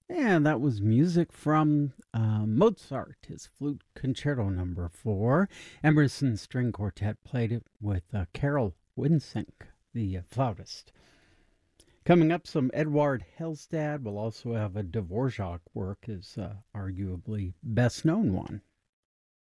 And that was music from Mozart, his Flute Concerto Number 4. Emerson String Quartet played it with Carol Winsink, the flautist. Coming up, some Eduard Hellstad. We'll also have a Dvorak work, his arguably best known one.